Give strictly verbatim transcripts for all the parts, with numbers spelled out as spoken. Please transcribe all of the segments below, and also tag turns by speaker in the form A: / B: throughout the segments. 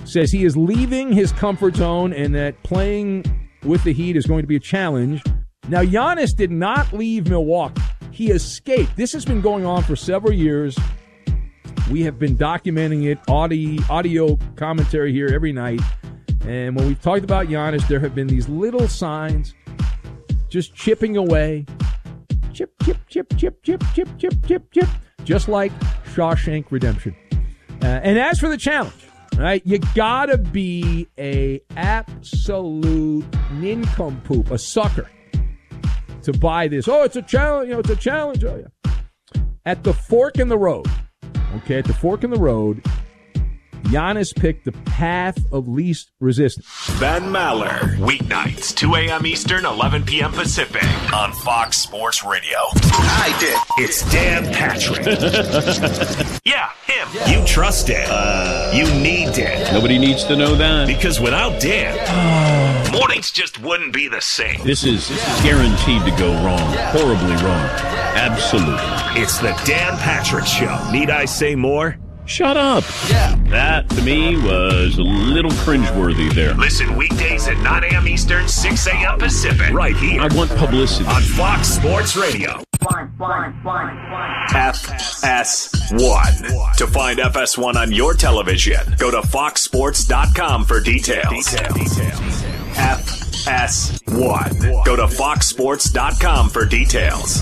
A: says he is leaving his comfort zone and that playing with the Heat is going to be a challenge. Now, Giannis did not leave Milwaukee. He escaped. This has been going on for several years. We have been documenting it, audio, audio commentary here every night. And when we've talked about Giannis, there have been these little signs just chipping away. Chip, chip, chip, chip, chip, chip, chip, chip, chip. Just like Shawshank Redemption. Uh, and as for the challenge, right, you gotta be a absolute nincompoop, a sucker, to buy this. Oh, it's a challenge. You know, it's a challenge. Oh, yeah. At the fork in the road, okay, at the fork in the road, Giannis picked the path of least resistance.
B: Ben Maller, weeknights, two a.m. Eastern, eleven p.m. Pacific, on Fox Sports Radio. I did. It's Dan Patrick. Yeah, him. Yeah. You trust Dan. Uh, you need Dan.
C: Nobody needs to know that.
B: Because without Dan, yeah. mornings just wouldn't be the same.
C: This is, this is guaranteed to go wrong. Yeah. Horribly wrong. Absolutely.
B: It's the Dan Patrick Show. Need I say more?
C: Shut up. Yeah. That, to me, was a little cringeworthy there.
B: Listen weekdays at nine a.m. Eastern, six a.m. Pacific. Right here.
C: I want publicity.
B: On Fox Sports Radio. Fine, fine, fine, fine. F S one. To find F S one on your television, go to fox sports dot com for details. Details. Details. F S one. Go to fox sports dot com for details.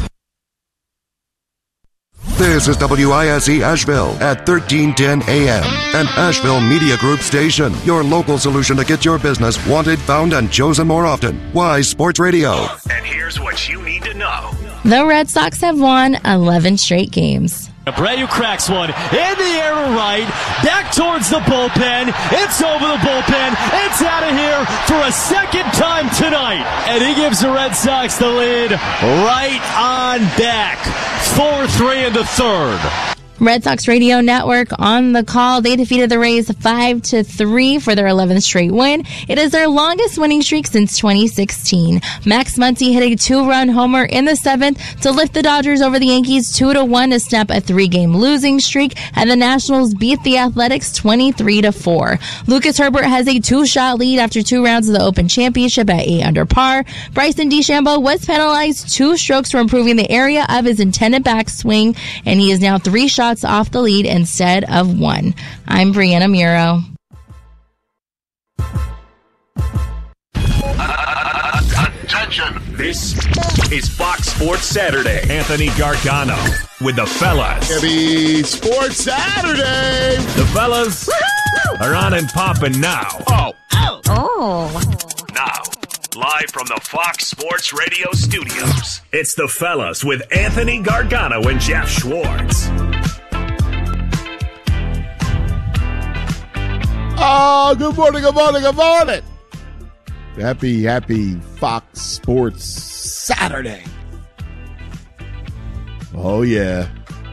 D: This is W I S E Asheville at thirteen ten A M, an Asheville Media Group station. Your local solution to get your business wanted, found, and chosen more often. Wise Sports Radio.
B: And here's what you need to know.
E: The Red Sox have won eleven straight games.
F: Abreu cracks one in the air to right, back towards the bullpen. It's over the bullpen. It's out of here for a second time tonight. And he gives the Red Sox the lead right on back. four three in the third.
E: Red Sox Radio Network on the call. They defeated the Rays five to three for their eleventh straight win. It is their longest winning streak since twenty sixteen. Max Muncy hit a two-run homer in the seventh to lift the Dodgers over the Yankees two to one to snap a three-game losing streak, and the Nationals beat the Athletics twenty-three to four. Lucas Herbert has a two-shot lead after two rounds of the Open Championship at eight under par. Bryson DeChambeau was penalized two strokes for improving the area of his intended backswing, and he is now three shots off the lead instead of one. I'm Brianna Muro.
B: Attention. This is Fox Sports Saturday. Anthony Gargano with the fellas.
G: Happy Sports Saturday.
B: The fellas Woo-hoo! Are on and popping now. Oh. Oh. Oh. Now, live from the Fox Sports Radio studios, it's the fellas with Anthony Gargano and Jeff Schwartz.
G: Oh, good morning, good morning, good morning. Happy, happy Fox Sports Saturday. Oh, yeah.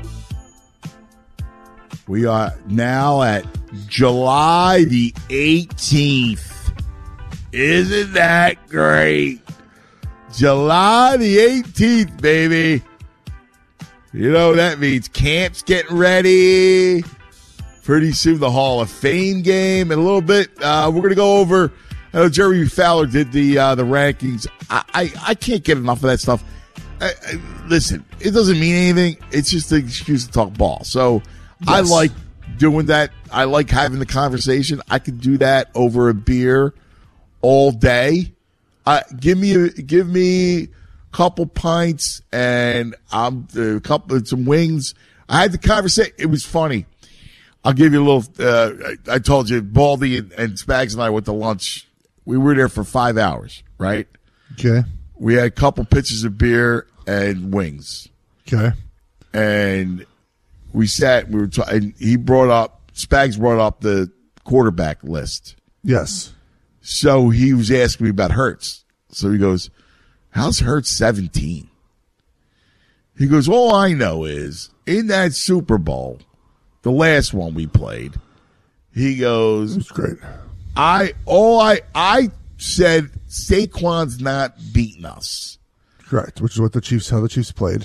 G: We are now at July the eighteenth. Isn't that great? July the eighteenth, baby. You know what that means? Camp's getting ready. Pretty soon, the Hall of Fame game. In a little bit, uh, we're going to go over. I know Jeremy Fowler did the uh, the rankings. I, I, I can't get enough of that stuff. I, I, listen, it doesn't mean anything. It's just an excuse to talk ball. So yes. I like doing that. I like having the conversation. I could do that over a beer all day. Uh, give me a, give me a couple pints and um, a couple some wings. I had the conversation. It was funny. I'll give you a little, uh, I, I told you, Baldy and, and Spags and I went to lunch. We were there for five hours, right?
H: Okay.
G: We had a couple pitchers of beer and wings.
H: Okay.
G: And we sat, we were talking, he brought up, Spags brought up the quarterback list.
H: Yes.
G: So he was asking me about Hurts. So he goes, how's Hurts seventeen? He goes, all I know is in that Super Bowl, the last one we played, he goes,
H: that's great.
G: I all I I said Saquon's not beating us.
H: Correct, which is what the Chiefs how the Chiefs played.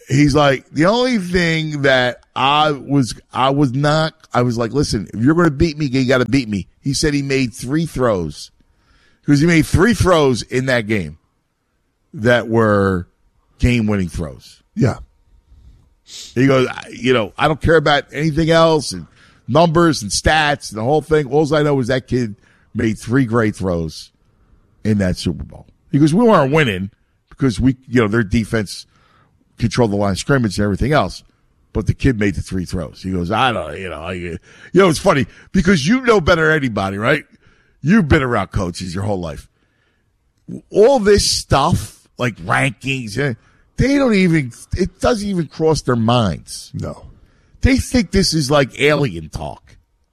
G: he's like, the only thing that I was, I was not, I was like, listen, if you're going to beat me, you got to beat me. He said he made three throws. Because he made three throws in that game that were game-winning throws.
H: Yeah.
G: He goes, you know, I don't care about anything else and numbers and stats and the whole thing. All I know is that kid made three great throws in that Super Bowl. He goes, we weren't winning because we, you know, their defense controlled the line of scrimmage and everything else. But the kid made the three throws. He goes, I don't, you know, I, you know, it's funny because you know better than anybody, right? You've been around coaches your whole life. All this stuff, like rankings, they don't even, it doesn't even cross their minds.
H: No.
G: They think this is like alien talk.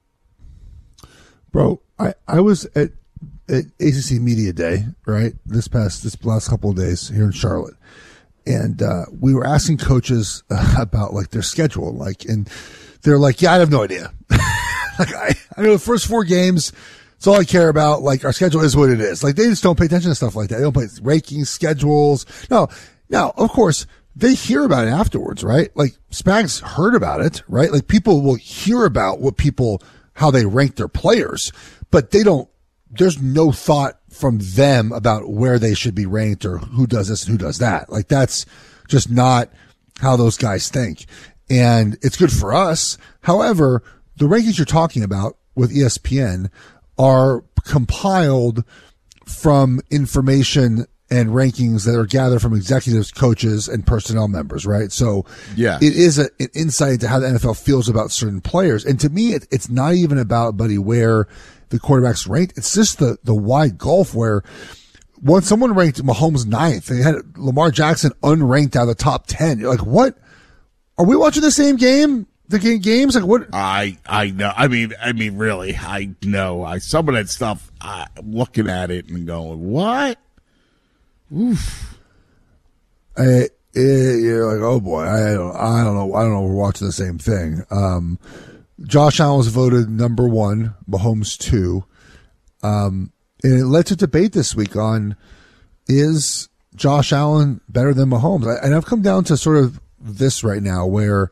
H: Bro, I, I was at, at A C C Media Day, right? This past, this last couple of days here in Charlotte. And, uh, we were asking coaches uh, about like their schedule. Like, and they're like, yeah, I have no idea. like, I, I know the first four games, it's all I care about. Like, our schedule is what it is. Like, they just don't pay attention to stuff like that. They don't pay rankings, schedules. No, now, of course, they hear about it afterwards, right? Like, Spags heard about it, right? Like, people will hear about what people, how they rank their players, but they don't, there's no thought from them about where they should be ranked or who does this and who does that. Like, that's just not how those guys think. And it's good for us. However, the rankings you're talking about with E S P N are compiled from information and rankings that are gathered from executives, coaches, and personnel members, right? So
G: yeah,
H: it is a, an insight into how the N F L feels about certain players. And to me, it, it's not even about, buddy, where the quarterback's ranked. It's just the, the wide gulf where once someone ranked Mahomes ninth, they had Lamar Jackson unranked out of the top ten. You're like, what? Are we watching the same game? The game games? Like what?
G: I, I know. I mean, I mean, really, I know. I, some of that stuff, I'm looking at it and going, what? Oof.
H: I, it, you're like, oh boy, I don't, I don't know. I don't know. We're watching the same thing. Um, Josh Allen was voted number one, Mahomes two. Um, and it led to debate this week on, is Josh Allen better than Mahomes? I, and I've come down to sort of this right now where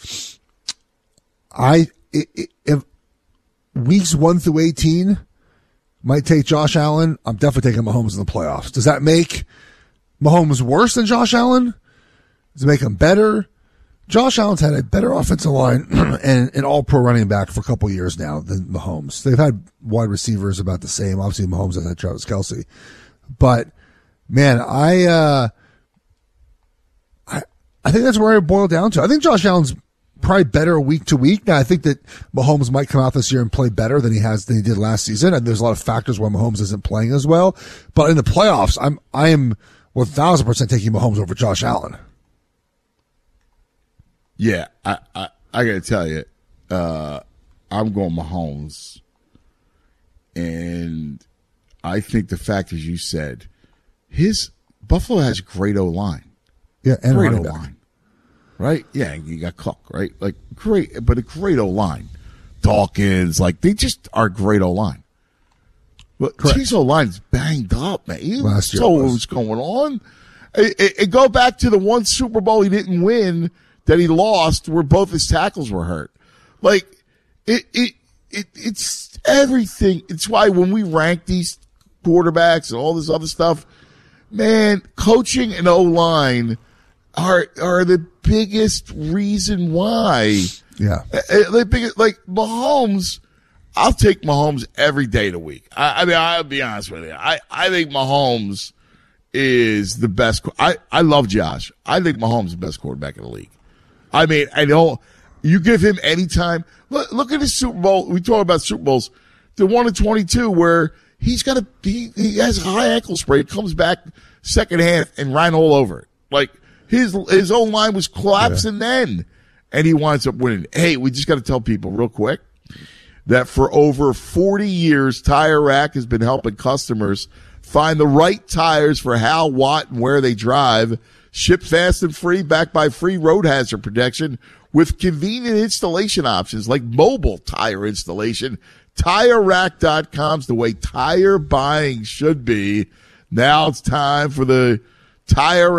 H: I, it, if weeks one through eighteen might take Josh Allen, I'm definitely taking Mahomes in the playoffs. Does that make Mahomes worse than Josh Allen? Does it make him better? Josh Allen's had a better offensive line and an all-pro running back for a couple years now than Mahomes. They've had wide receivers about the same. Obviously, Mahomes has had Travis Kelce. But, man, I, uh, I, I think that's where I boil down to. I think Josh Allen's probably better week to week. Now, I think that Mahomes might come out this year and play better than he has than he did last season. And there's a lot of factors why Mahomes isn't playing as well. But in the playoffs, I'm, I am one thousand percent taking Mahomes over Josh Allen.
G: Yeah, I, I, I got to tell you, uh, I'm going Mahomes. And I think the fact, as you said, his Buffalo has a great O-line.
H: Yeah, and
G: great
H: running back.
G: O-line. Right? Yeah, you got Cook, right? Like, great, but a great O-line. Dawkins, like, they just are a great O-line. But his O-line's banged up, man. You
H: Last year
G: saw
H: was.
G: what was going on. It, it, it go back to the one Super Bowl he didn't win that he lost where both his tackles were hurt. Like, it, it, it, it's everything. It's why when we rank these quarterbacks and all this other stuff, man, coaching and O-line are, are the biggest reason why.
H: Yeah.
G: Like, like Mahomes, I'll take Mahomes every day of the week. I, I mean, I'll be honest with you. I, I think Mahomes is the best. I, I love Josh. I think Mahomes is the best quarterback in the league. I mean, I know you give him any time. Look, look at his Super Bowl. We talk about Super Bowls. The one in twenty-two where he's got a, he, he has a high ankle sprain, comes back second half and ran all over it. Like his, his own line was collapsing yeah. then and he winds up winning. Hey, we just got to tell people real quick that for over forty years, Tire Rack has been helping customers find the right tires for how, what, and where they drive. Ship fast and free, backed by free road hazard protection with convenient installation options like mobile tire installation. Tire Rack dot com's the way tire buying should be. Now it's time for the Tire Rack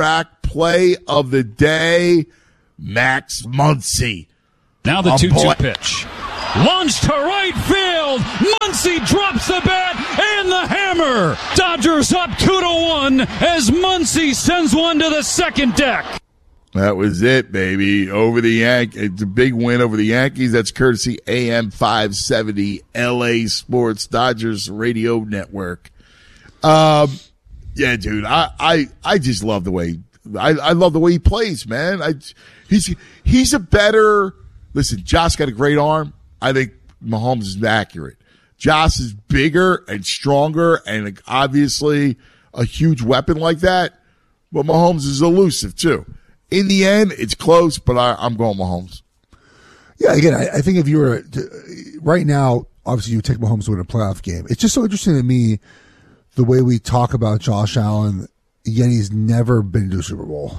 G: play of the day, Max Muncy.
I: Now the
G: A
I: two two
G: boy-
I: pitch. Launched to right field. Muncy drops the bat and the hammer. Dodgers up two to one as Muncy sends one to the second deck.
G: That was it, baby. Over the Yankees. It's a big win over the Yankees. That's courtesy A M five seventy L A Sports Dodgers Radio Network. Um, yeah, dude, I, I, I just love the way, I, I love the way he plays, man. I, he's, he's a better, listen, Josh got a great arm. I think Mahomes is accurate. Josh is bigger and stronger and obviously a huge weapon like that, but Mahomes is elusive too. In the end, it's close, but I, I'm going Mahomes.
H: Yeah, again, I, I think if you were to, right now, obviously you would take Mahomes to win a playoff game. It's just so interesting to me the way we talk about Josh Allen. Again, he's never been to a Super Bowl,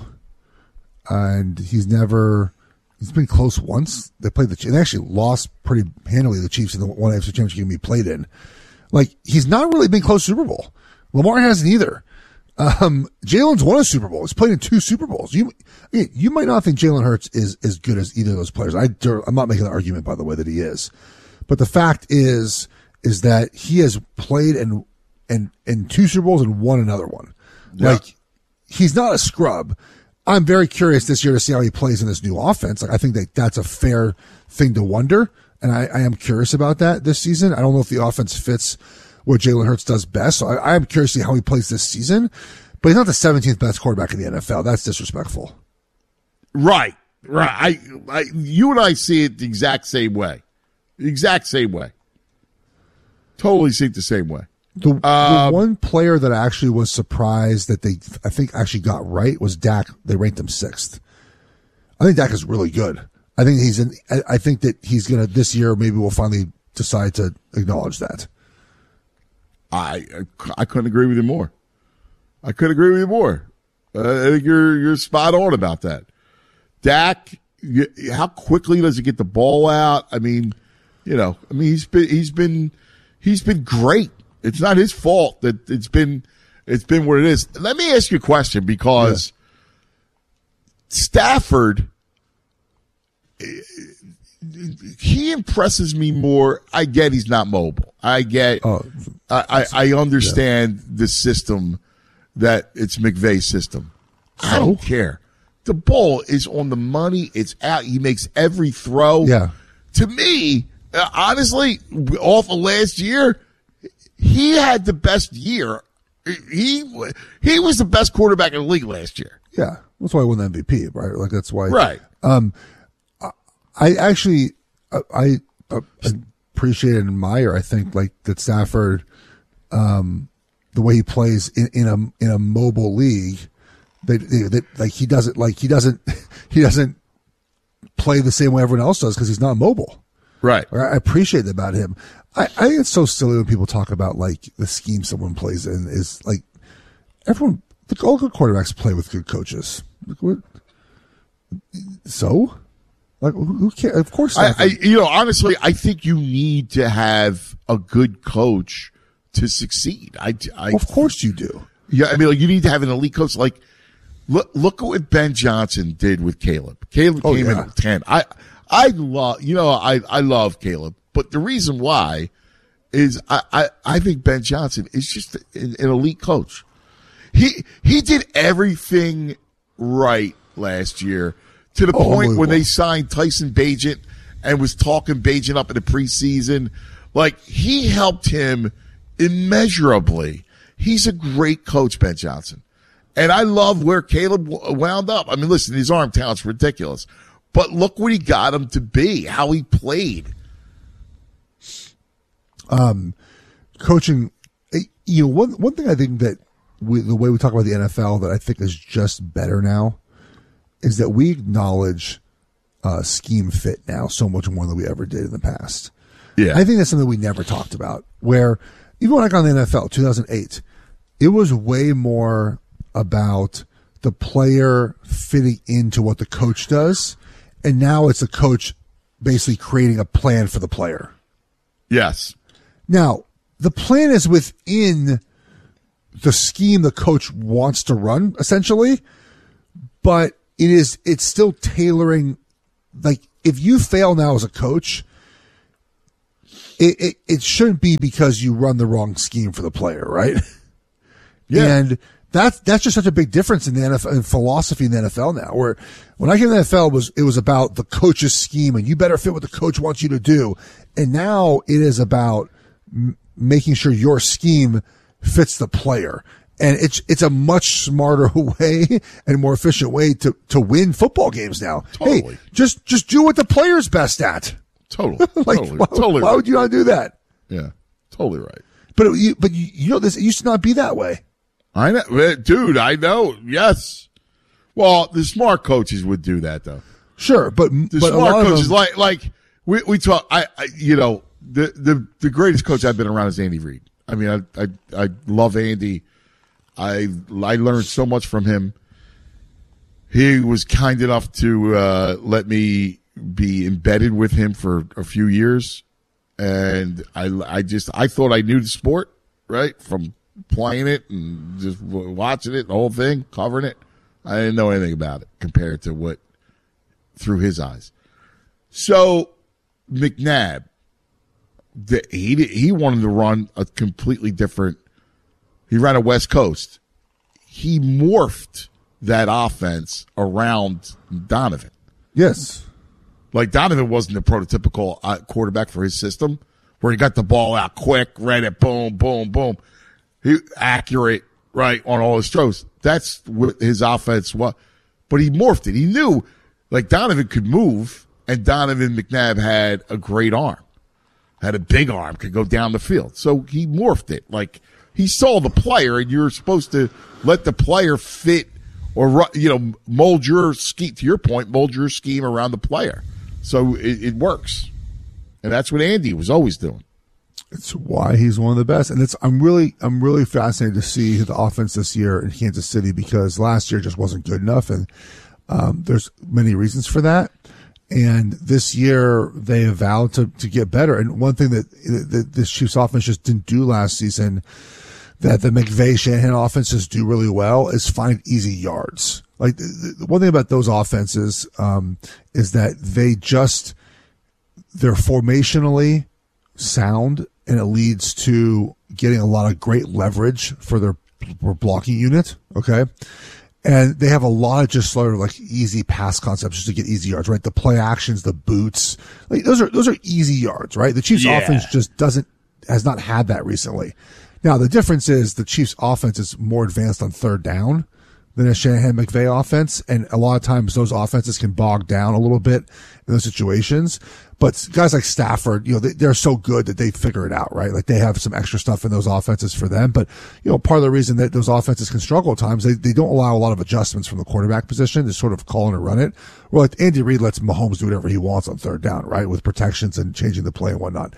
H: and he's never he's been close once. They played the Chiefs. They actually lost pretty handily the Chiefs in the one A F C Championship game he played in. Like, he's not really been close to Super Bowl. Lamar hasn't either. Um, Jalen's won a Super Bowl. He's played in two Super Bowls. You, you might not think Jalen Hurts is as good as either of those players. I, I'm not making the argument, by the way, that he is. But the fact is, is that he has played in, in, in two Super Bowls and won another one.
G: Yeah.
H: Like, he's not a scrub. I'm very curious this year to see how he plays in this new offense. Like, I think that that's a fair thing to wonder. And I, I am curious about that this season. I don't know if the offense fits what Jalen Hurts does best. So I, I am curious to see how he plays this season. But he's not the seventeenth best quarterback in the N F L. That's disrespectful.
G: Right, right. I, I, you and I see it the exact same way. The exact same way. Totally see it the same way.
H: The,
G: Um,
H: the one player that I actually was surprised that they, I think, actually got right was Dak. They ranked him sixth. I think Dak is really good. I think he's in, I, I think that he's going to, this year, maybe we'll finally decide to acknowledge that.
G: I, I couldn't agree with you more. I couldn't agree with you more. Uh, I think you're, you're spot on about that. Dak, you, how quickly does he get the ball out? I mean, you know, I mean, he's been, he's been, he's been great. It's not his fault that it's been, it's been what it is. Let me ask you a question because yeah. Stafford, he impresses me more. I get he's not mobile. I get, oh, I, I, I understand yeah. the system that it's McVay's system. So? I don't care. The ball is on the money. It's out. He makes every throw.
H: Yeah.
G: To me, uh, honestly, off of last year, he had the best year. He he was the best quarterback in the league last year.
H: Yeah, that's why he won the M V P, right? Like that's why.
G: Right.
H: Um, I actually I, I appreciate and admire. I think like that Stafford, um, the way he plays in, in a in a mobile league, that that like he doesn't like he doesn't he doesn't play the same way everyone else does because he's not mobile.
G: Right.
H: I appreciate that about him. I, I think it's so silly when people talk about like the scheme someone plays in is like everyone, the all good quarterbacks play with good coaches. Like, what? So, like, who cares? Of course,
G: I, I, you know, honestly, I think you need to have a good coach to succeed. I, I
H: of course you do.
G: Yeah, I mean, like, you need to have an elite coach. Like, look, look at what Ben Johnson did with Caleb. Caleb
H: oh,
G: came
H: yeah.
G: in at ten. I, I love, you know, I, I love Caleb. But the reason why is I, I, I think Ben Johnson is just an, an elite coach. He he did everything right last year to the
H: oh,
G: point when they signed Tyson Bagent and was talking Bagent up in the preseason. Like, he helped him immeasurably. He's a great coach, Ben Johnson. And I love where Caleb wound up. I mean, listen, his arm talent's ridiculous. But look what he got him to be, how he played.
H: Um, coaching, you know, one, one thing I think that we, the way we talk about the N F L that I think is just better now is that we acknowledge, uh, scheme fit now so much more than we ever did in the past.
G: Yeah.
H: I think that's something we never talked about where even when I got on the N F L, two thousand eight, it was way more about the player fitting into what the coach does. And now it's a coach basically creating a plan for the player.
G: Yes.
H: Now, the plan is within the scheme the coach wants to run, essentially, but it is it's still tailoring. Like if you fail now as a coach, it, it it shouldn't be because you run the wrong scheme for the player, right? Yeah. And that's that's just such a big difference in the N F L, in philosophy in the N F L now. Where when I came to the N F L, it was it was about the coach's scheme and you better fit what the coach wants you to do. And now it is about m- making sure your scheme fits the player. And it's it's a much smarter way and more efficient way to, to win football games now.
G: Totally.
H: Hey, just just do what the player's best at.
G: Totally.
H: like,
G: totally.
H: Why,
G: totally
H: why
G: right.
H: would you not do that?
G: Yeah. Totally right.
H: But it, you, but you, you know this. It used to not be that way.
G: I know, dude. I know. Yes. Well, the smart coaches would do that, though.
H: Sure, but
G: the
H: but
G: smart
H: a lot
G: coaches,
H: of them,
G: like like we we talk. I, I you know the the the greatest coach I've been around is Andy Reid. I mean, I I I love Andy. I I learned so much from him. He was kind enough to uh, let me be embedded with him for a few years, and I I just I thought I knew the sport, right, from playing it and just watching it, the whole thing, covering it. I didn't know anything about it compared to what through his eyes. So McNabb, the, he he wanted to run a completely different. He ran a West Coast. He morphed that offense around Donovan.
H: Yes.
G: Like Donovan wasn't the prototypical uh, quarterback for his system where he got the ball out quick, read it, boom, boom, boom. He accurate, right, on all his throws. That's what his offense was. But he morphed it. He knew, like, Donovan could move, and Donovan McNabb had a great arm, had a big arm, could go down the field. So he morphed it. Like, he saw the player, and you're supposed to let the player fit or, you know, mold your scheme, to your point, mold your scheme around the player. So it, it works. And that's what Andy was always doing.
H: It's why he's one of the best. And it's, I'm really, I'm really fascinated to see the offense this year in Kansas City because last year just wasn't good enough. And, um, there's many reasons for that. And this year they have vowed to, to get better. And one thing that, that this Chiefs offense just didn't do last season that the McVay Shanahan offenses do really well is find easy yards. Like the, the one thing about those offenses, um, is that they just, they're formationally sound and it leads to getting a lot of great leverage for their blocking unit. Okay. And they have a lot of just sort of like easy pass concepts just to get easy yards, right? The play actions, the boots, like those are, those are easy yards, right? The Chiefs
G: Yeah.
H: offense just doesn't, has not had that recently. Now the difference is the Chiefs offense is more advanced on third down than a Shanahan McVay offense. And a lot of times those offenses can bog down a little bit in those situations. But guys like Stafford, you know, they, they're so good that they figure it out, right? Like they have some extra stuff in those offenses for them. But, you know, part of the reason that those offenses can struggle at times, they, they don't allow a lot of adjustments from the quarterback position to sort of call and run it. Well, like Andy Reid lets Mahomes do whatever he wants on third down, right? With protections and changing the play and whatnot.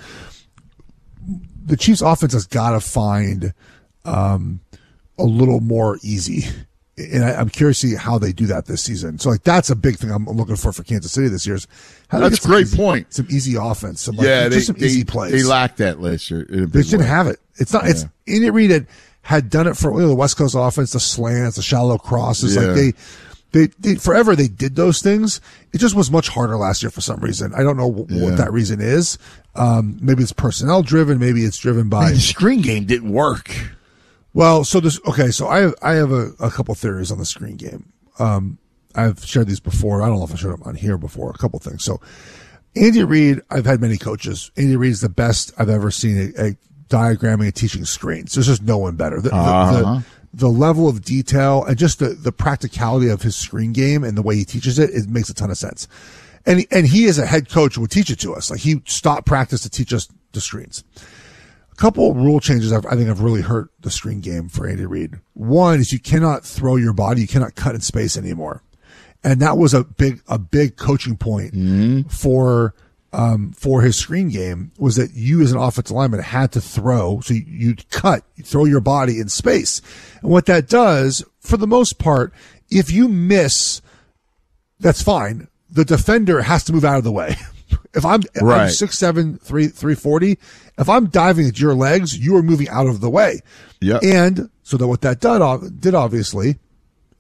H: The Chiefs offense has got to find, um, a little more easy. And I, I'm curious to see how they do that this season. So, like, that's a big thing I'm looking for for Kansas City this year. Is how they
G: That's
H: get some
G: a great
H: easy-
G: point.
H: Some easy offense. Some, like,
G: Yeah,
H: just
G: they,
H: some
G: they,
H: easy plays.
G: they lacked that last year. in a
H: They
G: big
H: just didn't
G: way.
H: have it. It's not. It's Andy Reid had, had done it for you know, the West Coast offense, the slants, the shallow crosses.
G: Yeah.
H: Like they, they, they, forever they did those things. It just was much harder last year for some reason. I don't know w-
G: Yeah.
H: what that reason is. Um, maybe it's personnel driven. Maybe it's driven by.
G: Man, the screen game didn't work.
H: Well, so this, okay, so I have, I have a, a couple theories on the screen game. Um, I've shared these before. I don't know if I shared them on here before, a couple things. So Andy Reid, I've had many coaches. Andy Reid is the best I've ever seen at, at diagramming and teaching screens. There's just no one better. The,
G: Uh-huh.
H: the, the, the level of detail and just the, the practicality of his screen game and the way he teaches it, it makes a ton of sense. And he, and he as a head coach would teach it to us. Like he stopped practice to teach us the screens. A couple rule changes I've, I think have really hurt the screen game for Andy Reid. One is you cannot throw your body. You cannot cut in space anymore. And that was a big, a big coaching point
G: Mm-hmm.
H: for, um, for his screen game was that you as an offensive lineman had to throw. So you, you'd cut, you throw your body in space. And what that does, for the most part, if you miss, that's fine. The defender has to move out of the way. If I'm, if I'm
G: Right.
H: six, seven, three, three forty, if I'm diving at your legs, you are moving out of the way.
G: Yep.
H: And so that what that did, did obviously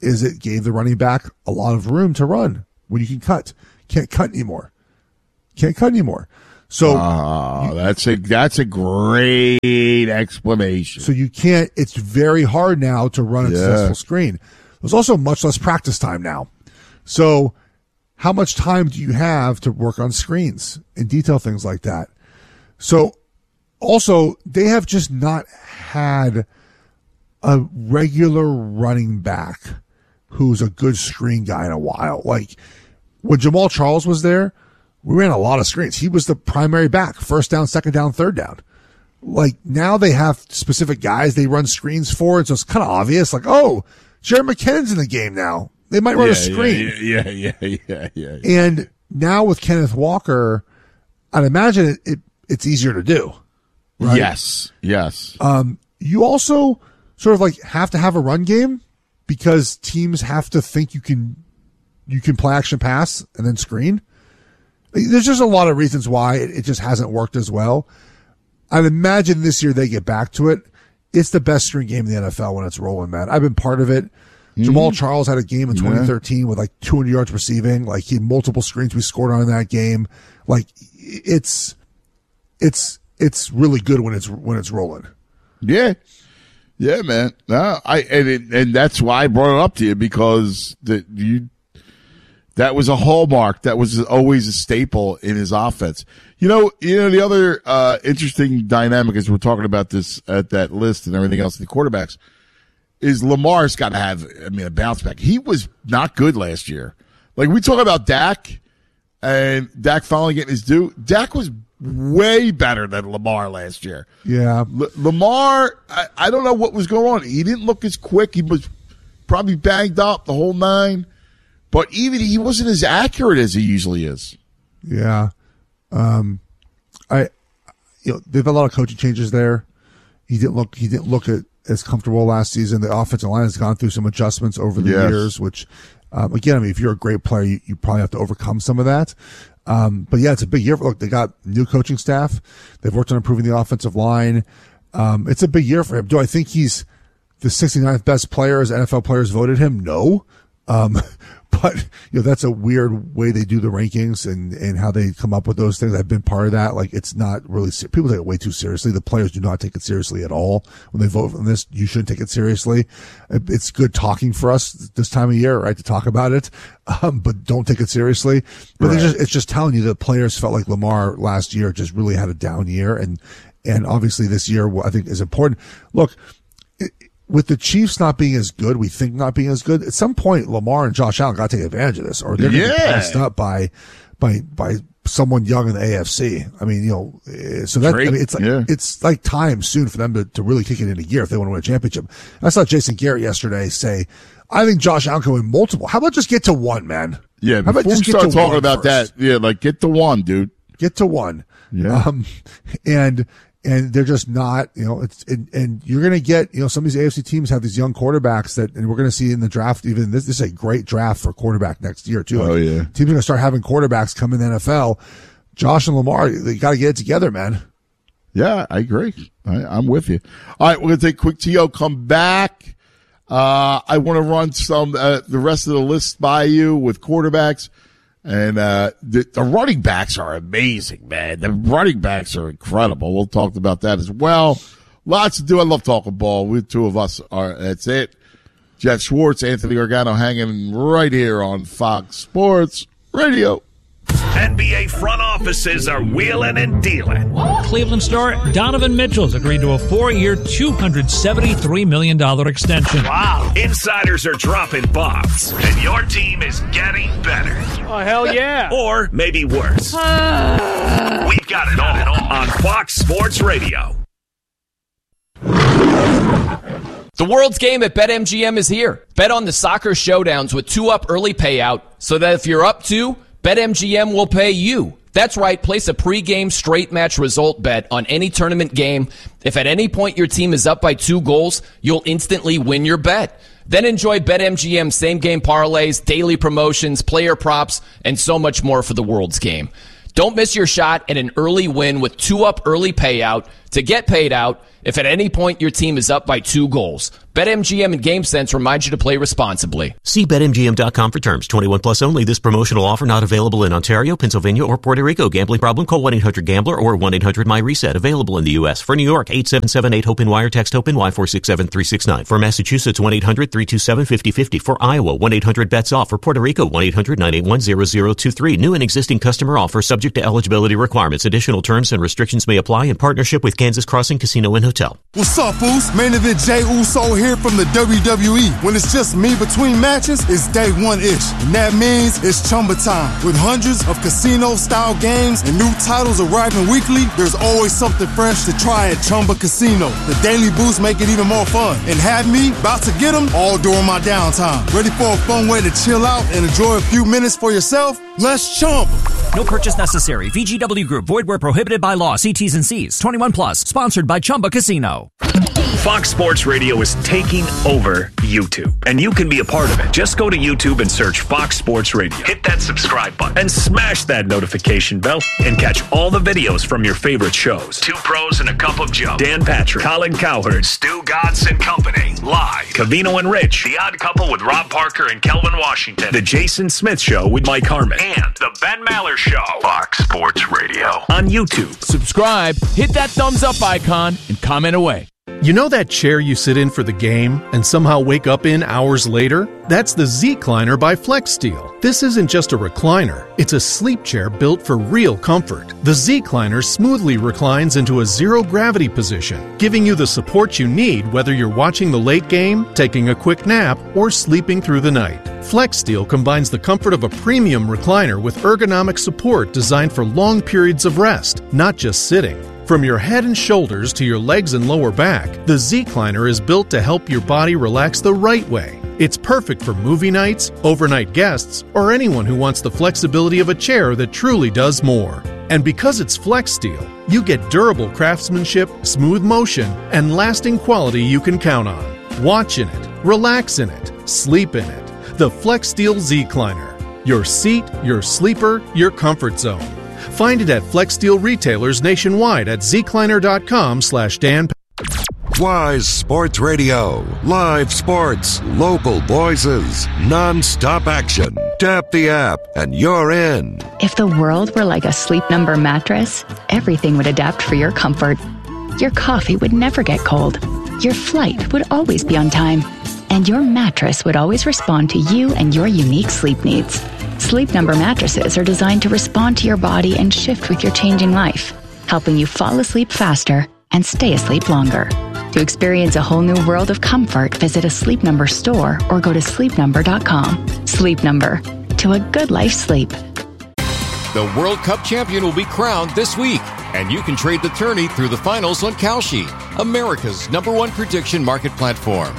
H: is it gave the running back a lot of room to run when you can cut. Can't cut anymore. Can't cut anymore. So
G: oh, you, that's a that's a great explanation.
H: So you can't. It's very hard now to run a yeah. successful screen. There's also much less practice time now. So how much time do you have to work on screens and detail things like that? So also they have just not had a regular running back who's a good screen guy in a while. Like when Jamal Charles was there, we ran a lot of screens. He was the primary back, first down, second down, third down. Like now they have specific guys they run screens for. And so it's kind of obvious. Like, oh, Jerry McKinnon's in the game now. They might run
G: yeah,
H: a screen.
G: Yeah, yeah, yeah, yeah, yeah, yeah.
H: And now with Kenneth Walker, I'd imagine it, it it's easier to do. Right?
G: Yes, yes.
H: Um, you also sort of like have to have a run game because teams have to think you can you can play action pass and then screen. There's just a lot of reasons why it, it just hasn't worked as well. I'd imagine this year they get back to it. It's the best screen game in the N F L when it's rolling, man. I've been part of it. Mm-hmm. Jamal Charles had a game in twenty thirteen yeah. with like two hundred yards receiving. Like he had multiple screens we scored on in that game. Like it's, it's, it's really good when it's, when it's rolling.
G: Yeah. Yeah, man. No, I, and it, and that's why I brought it up to you because that you, that was a hallmark. That was always a staple in his offense. You know, you know, the other, uh, interesting dynamic as we're talking about this at that list and everything else, the quarterbacks, is Lamar's got to have, I mean, a bounce back. He was not good last year. Like we talk about Dak and Dak finally getting his due. Dak was way better than Lamar last year.
H: Yeah.
G: L- Lamar, I, I don't know what was going on. He didn't look as quick. He was probably banged up the whole nine, but even he wasn't as accurate as he usually is.
H: Yeah. Um, I, you know, they've had a lot of coaching changes there. He didn't look, he didn't look at, as comfortable last season. The offensive line has gone through some adjustments over the yes. years, which, um, again, I mean, if you're a great player, you, you probably have to overcome some of that. Um, but yeah, it's a big year. Look, they got new coaching staff. They've worked on improving the offensive line. Um, it's a big year for him. Do I think he's the sixty-ninth best player as N F L players voted him? No. Um, but you know, that's a weird way they do the rankings and, and how they come up with those things. I've been part of that. Like it's not really, people take it way too seriously. The players do not take it seriously at all. When they vote for this, you shouldn't take it seriously. It's good talking for us this time of year, right? To talk about it. Um, but don't take it seriously. But right. just, it's just telling you that players felt like Lamar last year just really had a down year. And, and obviously this year, I think is important. Look, it, with the Chiefs not being as good, we think not being as good, at some point, Lamar and Josh Allen got to take advantage of this, or they're going to yeah. be passed up by, by, by someone young in the A F C. I mean, you know, so that, I mean, it's like, yeah. it's like time soon for them to, to really kick it into gear if they want to win a championship. I saw Jason Garrett yesterday say, I think Josh Allen can win multiple. How about just get to one, man?
G: Yeah.
H: How
G: about
H: just
G: get start talking about first? that, yeah, like get to one, dude.
H: Get to one.
G: Yeah.
H: Um, and, And they're just not, you know, it's, and, and you're going to get, you know, some of these A F C teams have these young quarterbacks that, and we're going to see in the draft, even this, this is a great draft for quarterback next year too.
G: Oh,
H: like,
G: yeah.
H: Teams are going to start having quarterbacks come in the N F L. Josh and Lamar, they got to get it together, man.
G: Yeah, I agree. I, I'm with you. All right, we're going to take a quick T O, come back. Uh, I want to run some, uh, the rest of the list by you with quarterbacks. And, uh, the, the running backs are amazing, man. The running backs are incredible. We'll talk about that as well. Lots to do. I love talking ball. We two of us are, that's it. Jeff Schwartz, Anthony Organo hanging right here on Fox Sports Radio.
B: N B A front offices are wheeling and dealing.
I: Cleveland star Donovan Mitchell's agreed to a four-year, two hundred seventy-three million dollars extension.
B: Wow. Insiders are dropping bombs, and your team is getting better.
F: Oh, hell yeah.
B: Or maybe worse. We've got it all on Fox Sports Radio.
J: The world's game at BetMGM is here. Bet on the soccer showdowns with two-up early payout so that if you're up two, BetMGM will pay you. That's right, place a pregame straight match result bet on any tournament game. If at any point your team is up by two goals, you'll instantly win your bet. Then enjoy BetMGM same-game parlays, daily promotions, player props, and so much more for the world's game. Don't miss your shot at an early win with two-up early payout. to get paid out if at any point your team is up by two goals. BetMGM and GameSense remind you to play responsibly.
K: See Bet M G M dot com for terms. twenty-one plus only. This promotional offer not available in Ontario, Pennsylvania, or Puerto Rico. Gambling problem? Call one eight hundred gambler or one eight hundred my reset. Available in the U S. For New York, eight seven seven eight HOPE Wire. Text HOPE Y four six seven three six nine. For Massachusetts, one eight hundred three two seven five zero five zero. For Iowa, one eight hundred bets off. For Puerto Rico, one eight hundred nine eight one zero zero two three. New and existing customer offer subject to eligibility requirements. Additional terms and restrictions may apply in partnership with Kansas Crossing Casino and Hotel.
L: What's up, Foos? Main event Jey Uso here from the W W E. When it's just me between matches, it's day one-ish. And that means it's Chumba time. With hundreds of casino-style games and new titles arriving weekly, there's always something fresh to try at Chumba Casino. The daily boosts make it even more fun. And have me about to get them all during my downtime. Ready for a fun way to chill out and enjoy a few minutes for yourself? Let's chump.
M: No purchase necessary. V G W Group. Void where prohibited by law. See T's and C's. twenty-one plus. Sponsored by Chumba Casino.
B: Fox Sports Radio is taking over YouTube, and you can be a part of it. Just go to YouTube and search Fox Sports Radio. Hit that subscribe button and smash that notification bell and catch all the videos from your favorite shows. Two Pros and a Cup of Joe, Dan Patrick, Colin Cowherd, Stu Godson and Company, live. Cavino and Rich, The Odd Couple with Rob Parker and Kelvin Washington, The Jason Smith Show with Mike Harmon, and The Ben Maller Show. Fox Sports Radio on YouTube.
A: Subscribe, hit that thumbs up icon, and comment away.
N: You know that chair you sit in for the game and somehow wake up in hours later? That's the Z-Cliner by FlexSteel. This isn't just a recliner, it's a sleep chair built for real comfort. The Z-Cliner smoothly reclines into a zero-gravity position, giving you the support you need whether you're watching the late game, taking a quick nap, or sleeping through the night. FlexSteel combines the comfort of a premium recliner with ergonomic support designed for long periods of rest, not just sitting. From your head and shoulders to your legs and lower back, the Z-Cliner is built to help your body relax the right way. It's perfect for movie nights, overnight guests, or anyone who wants the flexibility of a chair that truly does more. And because it's FlexSteel, you get durable craftsmanship, smooth motion, and lasting quality you can count on. Watch in it, relax in it, sleep in it. The FlexSteel Z-Cliner. Your seat, your sleeper, your comfort zone. Find it at FlexSteel retailers nationwide at zcliner.com slash Dan.
D: Wise Sports Radio. Live sports, local voices, non-stop action. Tap the app and you're in.
O: If the world were like a Sleep Number mattress, everything would adapt for your comfort. Your coffee would never get cold. Your flight would always be on time. And your mattress would always respond to you and your unique sleep needs. Sleep Number mattresses are designed to respond to your body and shift with your changing life, helping you fall asleep faster and stay asleep longer. To experience a whole new world of comfort, visit a Sleep Number store or go to sleep number dot com. Sleep Number. To a good life sleep.
P: The World Cup champion will be crowned this week, and you can trade the tourney through the finals on Kalshi, America's number one prediction market platform.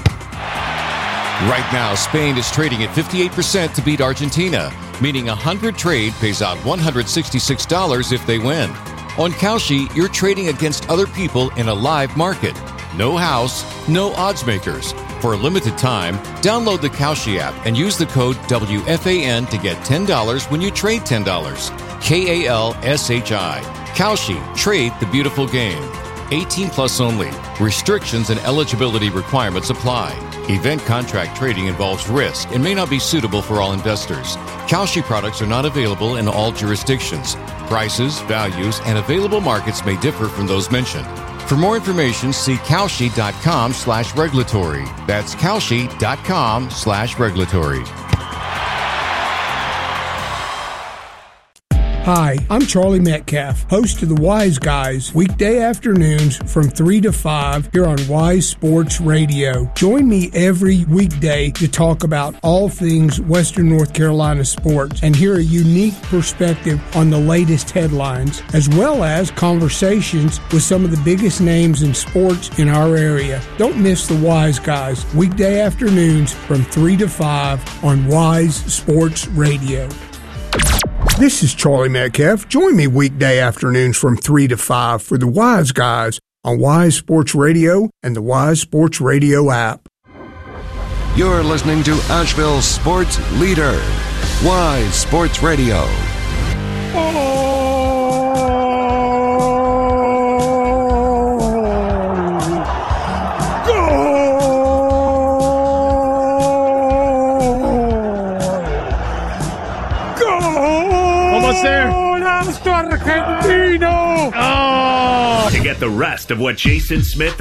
P: Right now, Spain is trading at fifty-eight percent to beat Argentina, meaning a one hundred trade pays out one hundred sixty-six dollars if they win. On Kalshi, you're trading against other people in a live market. No house, no odds makers. For a limited time, download the Kalshi app and use the code W F A N to get ten dollars when you trade ten dollars. K A L S H I. Kalshi. Trade the beautiful game. eighteen plus only. Restrictions and eligibility requirements apply. Event contract trading involves risk and may not be suitable for all investors. Kalshi products are not available in all jurisdictions. Prices, values, and available markets may differ from those mentioned. For more information, see Kalshi.com slash regulatory. That's Kalshi.com slash regulatory.
Q: Hi, I'm Charlie Metcalf, host of the Wise Guys, weekday afternoons from three to five here on Wise Sports Radio. Join me every weekday to talk about all things Western North Carolina sports and hear a unique perspective on the latest headlines, as well as conversations with some of the biggest names in sports in our area. Don't miss the Wise Guys, weekday afternoons from three to five on Wise Sports Radio. This is Charlie Metcalf. Join me weekday afternoons from three to five for the Wise Guys on Wise Sports Radio and the Wise Sports Radio app.
D: You're listening to Asheville's sports leader, Wise Sports Radio.
B: the rest of what Jason Smith